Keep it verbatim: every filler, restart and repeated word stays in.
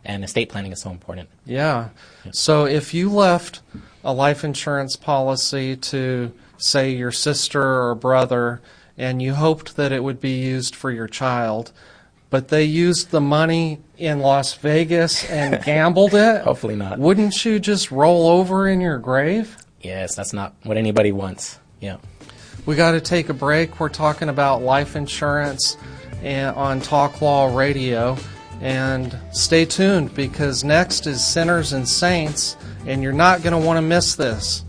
and estate planning is so important. Yeah. So if you left a life insurance policy to, say, your sister or brother, and you hoped that it would be used for your child, but they used the money in Las Vegas and gambled it, Hopefully not. Wouldn't you just roll over in your grave? Yes, that's not what anybody wants. Yeah. We got to take a break. We're talking about life insurance and on Talk Law Radio. And stay tuned, because next is Sinners and Saints, and you're not going to want to miss this.